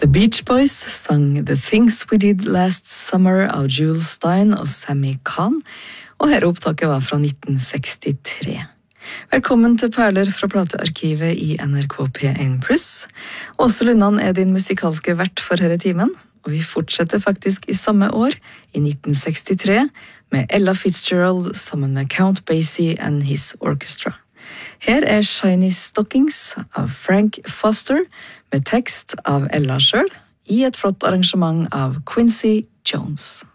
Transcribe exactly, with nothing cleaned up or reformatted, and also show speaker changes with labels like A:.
A: The Beach Boys sang The Things We Did Last Summer av Jules Stein og Sammy Kahn, og her opptaket var fra nitten sekstitre. Velkommen til Perler fra platearkivet i N R K P én pluss. Åse Lundan er din musikalske vert for denne timen, og vi fortsetter faktisk i samme år, i nitten sekstitre, med Ella Fitzgerald sammen med Count Basie and His Orchestra. Her er Shiny Stockings av Frank Foster, med tekst av Ella selv, i et flott arrangement av Quincy Jones.